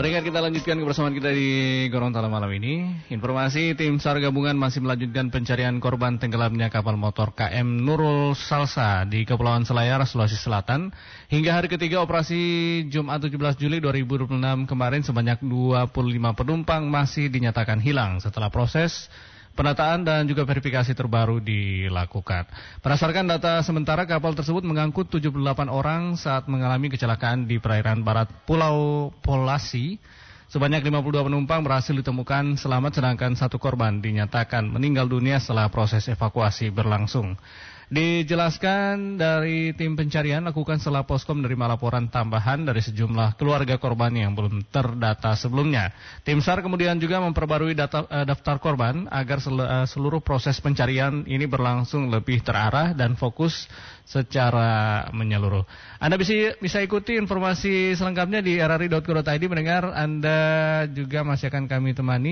Berikan kita lanjutkan kebersamaan kita di Gorontalo malam ini. Informasi tim SAR gabungan masih melanjutkan pencarian korban tenggelamnya kapal motor KM Nurul Salsa di Kepulauan Selayar, Sulawesi Selatan. Hingga hari ketiga operasi Jumat 17 Juli 2026 kemarin sebanyak 25 penumpang masih dinyatakan hilang setelah proses penataan dan juga verifikasi terbaru dilakukan. Berdasarkan data sementara, kapal tersebut mengangkut 78 orang saat mengalami kecelakaan di perairan barat Pulau Polasi. Sebanyak 52 penumpang berhasil ditemukan selamat, sedangkan satu korban dinyatakan meninggal dunia setelah proses evakuasi berlangsung. Dijelaskan dari tim pencarian lakukan setelah Posko menerima laporan tambahan dari sejumlah keluarga korban yang belum terdata sebelumnya. Tim SAR kemudian juga memperbarui daftar korban agar seluruh proses pencarian ini berlangsung lebih terarah dan fokus secara menyeluruh. Anda bisa ikuti informasi selengkapnya di rri.co.id. Mendengar, Anda juga masih akan kami temani